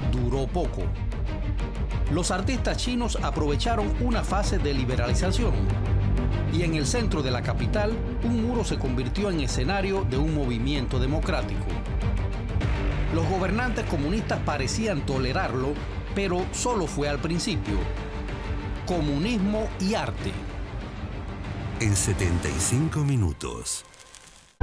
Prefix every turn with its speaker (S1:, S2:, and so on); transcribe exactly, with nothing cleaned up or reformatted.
S1: duró poco. Los artistas chinos aprovecharon una fase de liberalización y en el centro de la capital un muro se convirtió en escenario de un movimiento democrático. Los gobernantes comunistas parecían tolerarlo, pero solo fue al principio. Comunismo y arte.
S2: En setenta y cinco minutos.